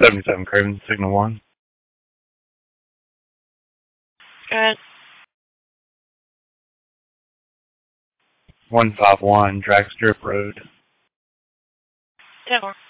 77 Craven, Signal 1. Good. 151 Drag Strip Road. 10-4.